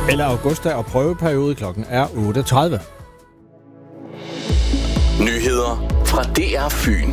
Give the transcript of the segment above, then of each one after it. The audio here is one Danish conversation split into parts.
Eller Augusta og prøveperiode. Klokken er 8:30. Nyheder fra DR Fyn.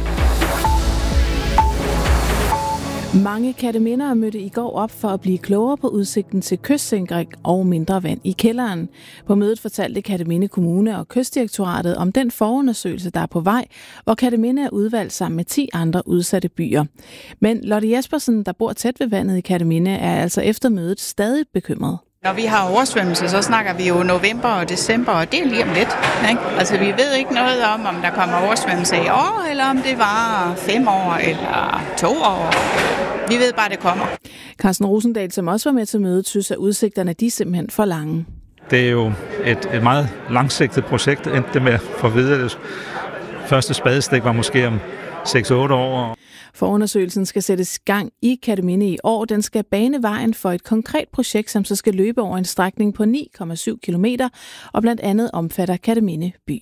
Mange kattemindere mødte i går op for at blive klogere på udsigten til kystsænkning og mindre vand i kælderen. På mødet fortalte Kerteminde Kommune og Kystdirektoratet om den forundersøgelse, der er på vej, hvor Kerteminde er udvalgt sammen med 10 andre udsatte byer. Men Lotte Jespersen, der bor tæt ved vandet i Kerteminde, er altså efter mødet stadig bekymret. Når vi har oversvømmelse, så snakker vi jo november og december, og det er lige om lidt. Ikke? Altså, vi ved ikke noget om der kommer oversvømmelse i år, eller om det var 5 år, eller 2 år. Vi ved bare, det kommer. Carsten Rosendal, som også var med til mødet, synes, at udsigterne de er simpelthen for lange. Det er jo et meget langsigtet projekt, endte med at få videre. Det første spadestik var måske om 6-8 år. Forundersøgelsen skal sættes i gang i Kerteminde i år. Den skal bane vejen for et konkret projekt, som så skal løbe over en strækning på 9,7 kilometer og blandt andet omfatter Kerteminde by.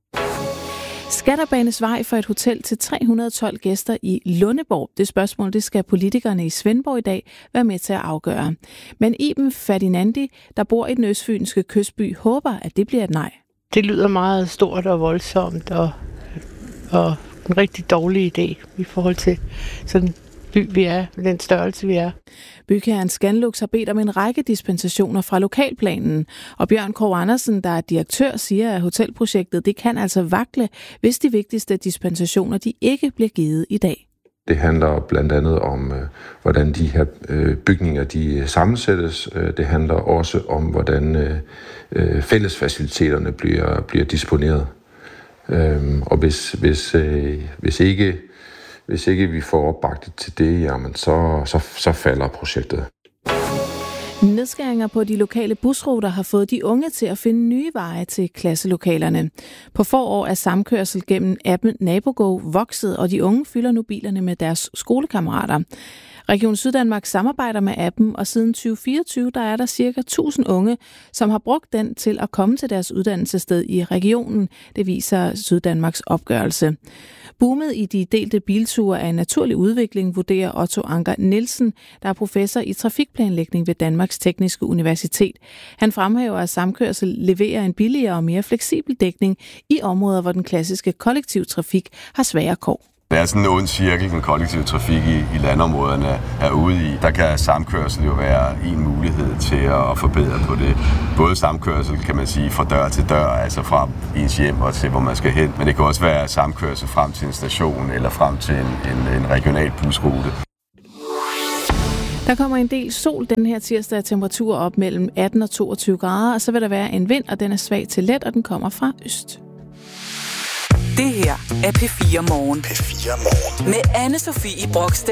Skal der banes vej for et hotel til 312 gæster i Lundeborg? Det spørgsmål, det skal politikerne i Svendborg i dag være med til at afgøre. Men Iben Ferdinandi, der bor i den østfynske kystby, håber, at det bliver et nej. Det lyder meget stort og voldsomt og en rigtig dårlig idé i forhold til sådan en by, vi er, den størrelse, vi er. Bygherren Scanlux har bedt om en række dispensationer fra lokalplanen, og Bjørn Krog Andersen, der er direktør, siger, at hotelprojektet det kan altså vakle, hvis de vigtigste dispensationer de ikke bliver givet i dag. Det handler blandt andet om, hvordan de her bygninger de sammensættes. Det handler også om, hvordan fællesfaciliteterne bliver disponeret. Og hvis ikke vi får opbakket til det, jamen så falder projektet. Nedskæringer på de lokale busruter har fået de unge til at finde nye veje til klasselokalerne. På forår er samkørsel gennem appen NaboGo vokset, og de unge fylder nu bilerne med deres skolekammerater. Region Syddanmark samarbejder med appen, og siden 2024 der er der ca. 1000 unge, som har brugt den til at komme til deres uddannelsessted i regionen. Det viser Syddanmarks opgørelse. Boomet i de delte bilture er en naturlig udvikling, vurderer Otto Anker Nielsen, der er professor i trafikplanlægning ved Danmarks Tekniske Universitet. Han fremhæver, at samkørsel leverer en billigere og mere fleksibel dækning i områder, hvor den klassiske kollektivtrafik har svære kår. Det er sådan en ond cirkel, den kollektive trafik i landområderne er ude i. Der kan samkørsel jo være en mulighed til at forbedre på det. Både samkørsel, kan man sige, fra dør til dør, altså fra ens hjem og til, hvor man skal hen. Men det kan også være samkørsel frem til en station eller frem til en regional busrute. Der kommer en del sol den her tirsdag, og temperaturer op mellem 18 og 22 grader, og så vil der være en vind, og den er svag til let, og den kommer fra øst. Det her er P4 Morgen. P4 Morgen. Med Anne-Sophie Brokstedt